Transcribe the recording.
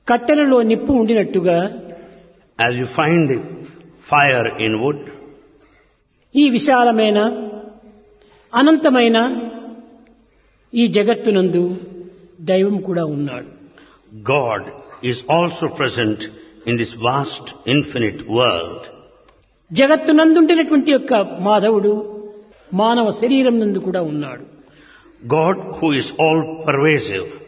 కట్టెలలో నిప్పు ఉండినట్టుగా as you find the fire in wood, ఈ విశాలమైన అనంతమైన ఈ జగత్తునందు దైవం కూడా ఉన్నాడు. God is also present in this vast, infinite world. జగత్తునందుండినటువంటి యొక్క మాధవుడు మానవ శరీరం నందు కూడా ఉన్నాడు. God, who is all pervasive,